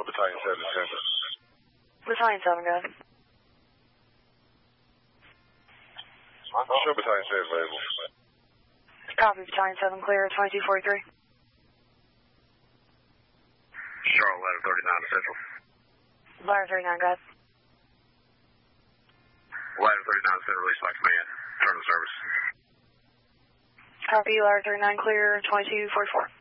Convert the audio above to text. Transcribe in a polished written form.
Battalion 7 is Central. Battalion 7, go ahead. Show Battalion 7 available. Copy, Battalion 7 clear, 2243. Charlotte, ladder 39 to Central. Ladder 39, go ahead. Ladder 39 to Central, release by command. Turn to service. Copy, ladder 39 clear, 2244.